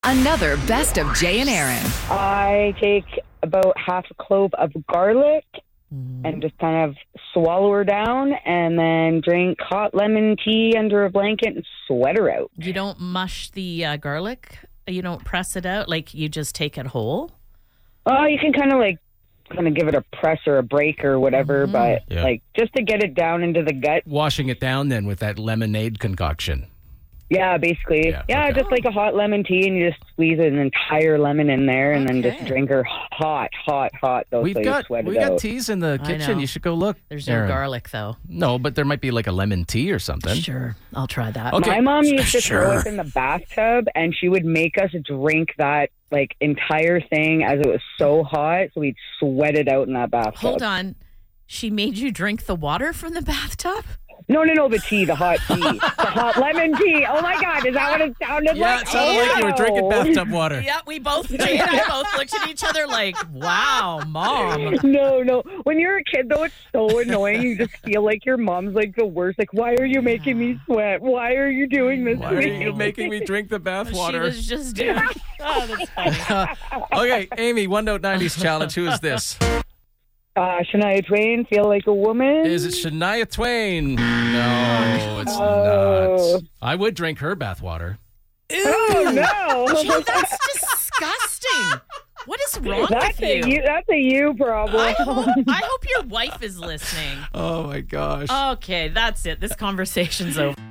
Another Best of Jay and Aaron. I take about half a clove of garlic and just kind of swallow her down and then drink hot lemon tea under a blanket and sweat her out. You don't mush the garlic? You don't press it out? Like you just take it whole? Oh, you can kind of give it a press or a break or whatever, but like just to get it down into the gut. Washing it down then with that lemonade concoction. Yeah, basically. Yeah, okay. Just like a hot lemon tea, and you just squeeze an entire lemon in there, and then just drink her hot. Though, We've got teas in the kitchen. You should go look. There's no garlic, though. No, but there might be like a lemon tea or something. Sure, I'll try that. Okay. My mom used to throw us in the bathtub, and she would make us drink that like entire thing as it was so hot, so we'd sweat it out in that bathtub. Hold on. She made you drink the water from the bathtub? No, the tea, the hot tea. The hot lemon tea. Oh, my God. Is that what it sounded like? Yeah, it sounded like you were drinking bathtub water. Yeah, Jay and I both looked at each other like, wow, Mom. No. When you're a kid, though, it's so annoying. You just feel like your mom's like the worst. Like, why are you making me sweat? Why are you doing this Why to are me? you making me drink the bath water? She was just doing that's funny. Okay, Amy, One Note 90s challenge. Who is this? Shania Twain, Feel Like a Woman. Is it Shania Twain? No, it's not. I would drink her bath water. Oh, no. Gee, that's disgusting. What is wrong with you? That's a you problem. I hope your wife is listening. Oh, my gosh. Okay, that's it. This conversation's over.